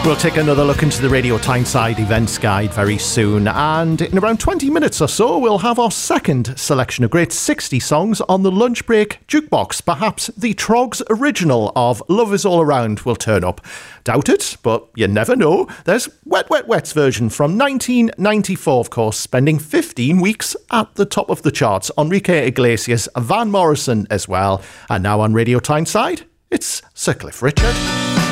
We'll take another look into the Radio Tyneside events guide very soon, and in around 20 minutes or so we'll have our second selection of great 60 songs on the lunch break jukebox. Perhaps the Trogs original of Love Is All Around will turn up. Doubt it, but you never know. There's Wet Wet Wet's version from 1994, of course, spending 15 weeks at the top of the charts. Enrique Iglesias, Van Morrison as well. And now on Radio Tyneside, it's Sir Cliff Richard.